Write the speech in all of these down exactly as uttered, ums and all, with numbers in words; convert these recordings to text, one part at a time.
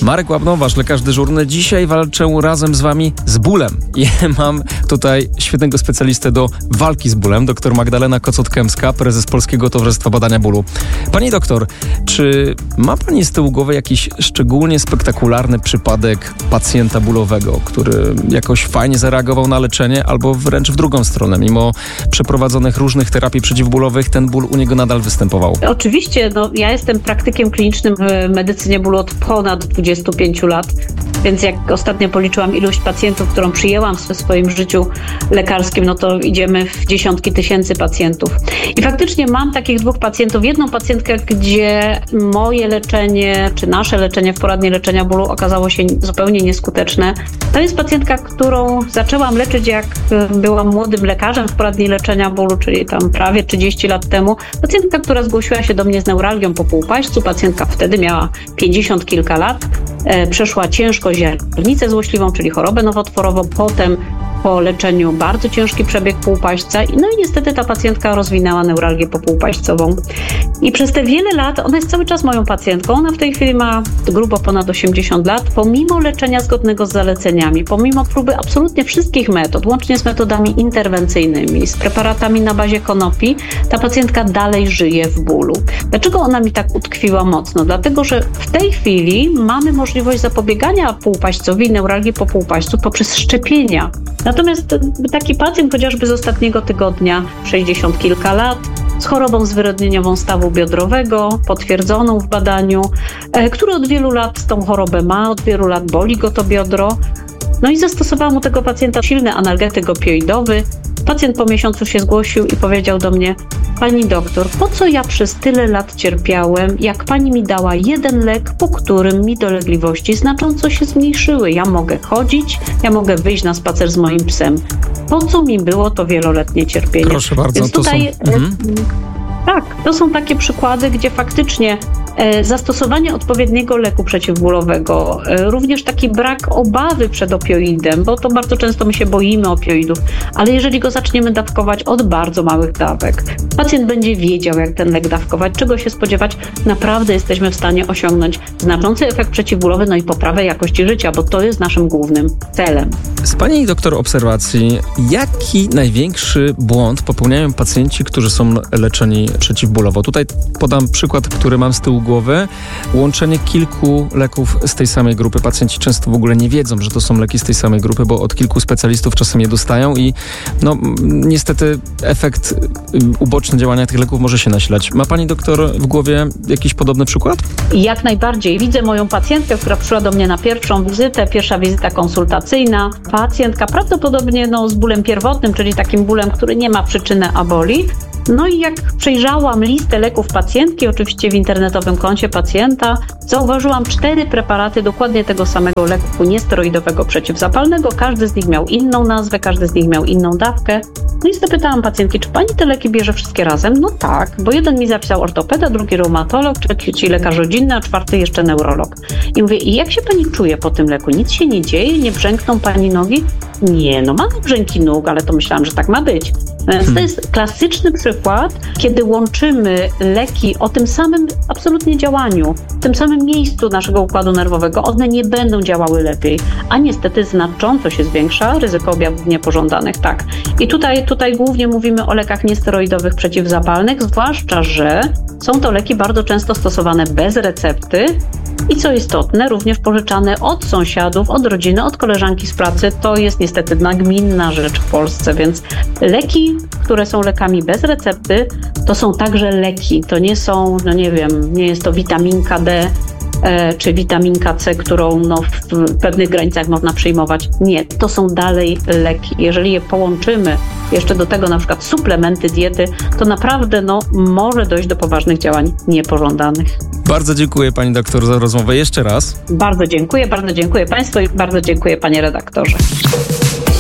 Marek Łabno, wasz lekarz dyżurny. Dzisiaj walczę razem z wami z bólem. I mam tutaj świetnego specjalistę do walki z bólem, dr Magdalena Kocot-Kępska, prezes Polskiego Towarzystwa Badania Bólu. Pani doktor, czy ma pani z tyłu głowy jakiś szczególnie spektakularny przypadek pacjenta bólowego, który jakoś fajnie zareagował na leczenie, albo wręcz w drugą stronę, mimo przeprowadzonych różnych terapii przeciwbólowych, ten ból u niego nadal występował? Oczywiście, no, ja jestem praktykiem klinicznym w medycynie bólu od ponad dwudziestu pięciu lat, więc jak ostatnio policzyłam ilość pacjentów, którą przyjęłam w swoim życiu lekarskim, no to idziemy w dziesiątki tysięcy pacjentów. I faktycznie mam takich dwóch pacjentów. Jedną pacjentkę, gdzie moje leczenie, czy nasze leczenie w poradni leczenia bólu okazało się zupełnie nieskuteczne. To jest pacjentka, którą zaczęłam leczyć, jak byłam młodym lekarzem w poradni leczenia bólu, czyli tam prawie trzydzieści lat temu. Pacjentka, która zgłosiła się do mnie z neuralgią po półpaśćcu. Pacjentka wtedy miała pięćdziesiąt kilka lat. E, przeszła ciężko źrenicę złośliwą, czyli chorobę nowotworową. Potem po leczeniu bardzo ciężki przebieg półpaśćca. No i niestety ta pacjentka rozwinęła neuralgię popółpaśćcową. I przez te wiele lat, ona jest cały czas moją pacjentką, ona w tej chwili ma grubo ponad osiemdziesiąt lat, pomimo leczenia zgodnego z zaleceniami, pomimo próby absolutnie wszystkich metod, łącznie z metodami interwencyjnymi, z preparatami na bazie konopi, ta pacjentka dalej żyje w bólu. Dlaczego ona mi tak utkwiła mocno? Dlatego, że w tej chwili mamy możliwość zapobiegania półpaśćcowi, neuralgii po półpaśćcu poprzez szczepienia. Natomiast taki pacjent chociażby z ostatniego tygodnia, sześćdziesiąt kilka lat, z chorobą zwyrodnieniową stawu biodrowego, potwierdzoną w badaniu, e, który od wielu lat tą chorobę ma, od wielu lat boli go to biodro. No i zastosowałam u tego pacjenta silny analgetyk opioidowy. Pacjent po miesiącu się zgłosił i powiedział do mnie: pani doktor, po co ja przez tyle lat cierpiałem, jak pani mi dała jeden lek, po którym mi dolegliwości znacząco się zmniejszyły. Ja mogę chodzić, ja mogę wyjść na spacer z moim psem. Po co mi było to wieloletnie cierpienie? Proszę bardzo, Więc to tutaj, są... Mhm. Tak, to są takie przykłady, gdzie faktycznie e, zastosowanie odpowiedniego leku przeciwbólowego, e, również taki brak obawy przed opioidem, bo to bardzo często my się boimy opioidów, ale jeżeli go zaczniemy dawkować od bardzo małych dawek, pacjent będzie wiedział, jak ten lek dawkować, czego się spodziewać, naprawdę jesteśmy w stanie osiągnąć znaczący efekt przeciwbólowy, no i poprawę jakości życia, bo to jest naszym głównym celem. Z pani doktor obserwacji, jaki największy błąd popełniają pacjenci, którzy są leczeni przeciwbólowo? Tutaj podam przykład, który mam z tyłu głowy. Łączenie kilku leków z tej samej grupy. Pacjenci często w ogóle nie wiedzą, że to są leki z tej samej grupy, bo od kilku specjalistów czasem je dostają i no niestety efekt uboczny działania tych leków może się nasilać. Ma pani doktor w głowie jakiś podobny przykład? Jak najbardziej. Widzę moją pacjentkę, która przyszła do mnie na pierwszą wizytę, pierwsza wizyta konsultacyjna. Pacjentka prawdopodobnie no, z bólem pierwotnym, czyli takim bólem, który nie ma przyczyny, a boli. No i jak przejrzałam listę leków pacjentki, oczywiście w internetowym koncie pacjenta, zauważyłam cztery preparaty dokładnie tego samego leku niesteroidowego przeciwzapalnego. Każdy z nich miał inną nazwę, każdy z nich miał inną dawkę. No i zapytałam pacjentki, czy pani te leki bierze wszystkie razem? No tak, bo jeden mi zapisał ortopeda, drugi reumatolog, trzeci lekarz rodzinny, a czwarty jeszcze neurolog. I mówię, i jak się pani czuje po tym leku? Nic się nie dzieje? Nie brzękną pani nogi? Nie, no mamy brzęki nóg, ale to myślałam, że tak ma być. Więc to jest klasyczny przykład, kiedy łączymy leki o tym samym absolutnie działaniu, w tym samym miejscu naszego układu nerwowego, one nie będą działały lepiej, a niestety znacząco się zwiększa ryzyko objawów niepożądanych. Tak. I tutaj, tutaj głównie mówimy o lekach niesteroidowych przeciwzapalnych, zwłaszcza że są to leki bardzo często stosowane bez recepty i co istotne, również pożyczane od sąsiadów, od rodziny, od koleżanki z pracy. To jest niestety nagminna rzecz w Polsce, więc leki, które są lekami bez recepty, to są także leki. To nie są, no nie wiem, nie jest to witaminka D e, czy witaminka C, którą no, w pewnych granicach można przyjmować. Nie, to są dalej leki. Jeżeli je połączymy jeszcze do tego na przykład suplementy diety, to naprawdę no, może dojść do poważnych działań niepożądanych. Bardzo dziękuję pani doktor za rozmowę jeszcze raz. Bardzo dziękuję, bardzo dziękuję państwu i bardzo dziękuję panie redaktorze.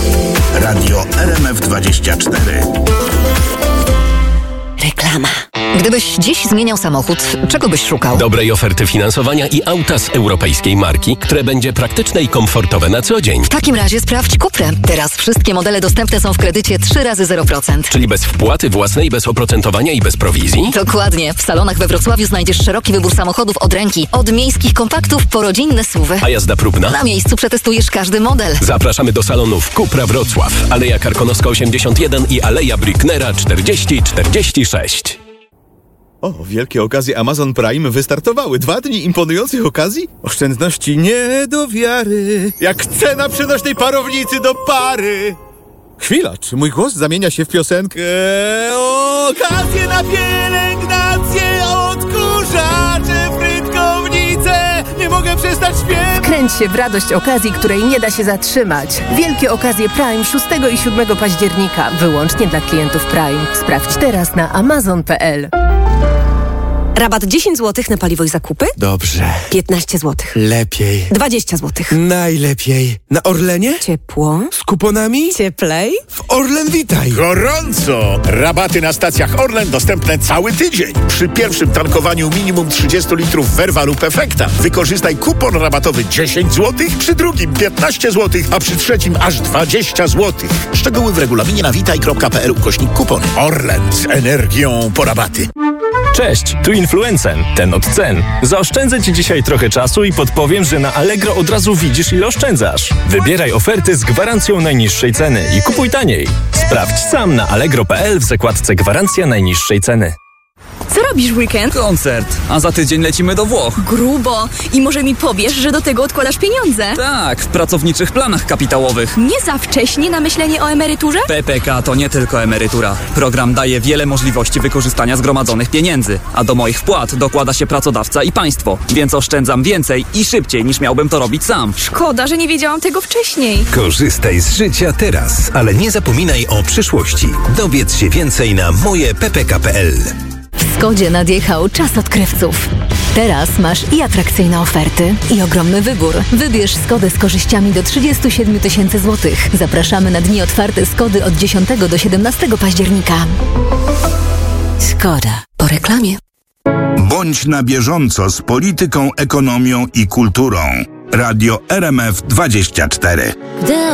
Radio R M F dwadzieścia cztery. Reklama. Gdybyś dziś zmieniał samochód, czego byś szukał? Dobrej oferty finansowania i auta z europejskiej marki, które będzie praktyczne i komfortowe na co dzień. W takim razie sprawdź Cuprę. Teraz wszystkie modele dostępne są w kredycie trzy razy zero procent. Czyli bez wpłaty własnej, bez oprocentowania i bez prowizji? Dokładnie. W salonach we Wrocławiu znajdziesz szeroki wybór samochodów od ręki. Od miejskich kompaktów po rodzinne suwy. A jazda próbna? Na miejscu przetestujesz każdy model. Zapraszamy do salonów Cupra Wrocław. Aleja Karkonoska osiemdziesiąt jeden i Aleja Brücknera czterdzieści czterdzieści sześć. O, wielkie okazje Amazon Prime wystartowały. Dwa dni imponujących okazji? Oszczędności nie do wiary. Jak cena przenośnej parownicy do pary. Chwila, czy mój głos zamienia się w piosenkę? Okazje na pielęgnację, odkurzacze, frytkownice. Nie mogę przestać śpiewać. Kręć się w radość okazji, której nie da się zatrzymać. Wielkie okazje Prime szóstego i siódmego października. Wyłącznie dla klientów Prime. Sprawdź teraz na amazon kropka p l. Rabat dziesięć złotych na paliwo i zakupy? Dobrze. piętnaście złotych. Lepiej. dwadzieścia złotych. Najlepiej. Na Orlenie? Ciepło. Z kuponami? Cieplej. W Orlen Witaj. Gorąco! Rabaty na stacjach Orlen dostępne cały tydzień. Przy pierwszym tankowaniu minimum trzydzieści litrów Verva lub Efekta wykorzystaj kupon rabatowy dziesięć złotych, przy drugim piętnaście złotych, a przy trzecim aż dwadzieścia złotych. Szczegóły w regulaminie na witaj kropka p l ukośnik kupon. Orlen z energią po rabaty. Cześć, tu Influencen, ten od cen. Zaoszczędzę Ci dzisiaj trochę czasu i podpowiem, że na Allegro od razu widzisz, ile oszczędzasz. Wybieraj oferty z gwarancją najniższej ceny i kupuj taniej. Sprawdź sam na allegro kropka p l w zakładce Gwarancja najniższej ceny. Co robisz w weekend? Koncert, a za tydzień lecimy do Włoch. Grubo. I może mi powiesz, że do tego odkładasz pieniądze? Tak, w pracowniczych planach kapitałowych. Nie za wcześnie na myślenie o emeryturze? P P K to nie tylko emerytura. Program daje wiele możliwości wykorzystania zgromadzonych pieniędzy, a do moich wpłat dokłada się pracodawca i państwo, więc oszczędzam więcej i szybciej niż miałbym to robić sam. Szkoda, że nie wiedziałam tego wcześniej. Korzystaj z życia teraz, ale nie zapominaj o przyszłości. Dowiedz się więcej na moje p p k kropka p l. W Skodzie nadjechał czas odkrywców. Teraz masz i atrakcyjne oferty, i ogromny wybór. Wybierz Skodę z korzyściami do trzydzieści siedem tysięcy złotych. Zapraszamy na dni otwarte Skody od dziesiątego do siedemnastego października. Skoda. Po reklamie. Bądź na bieżąco z polityką, ekonomią i kulturą. Radio R M F dwadzieścia cztery.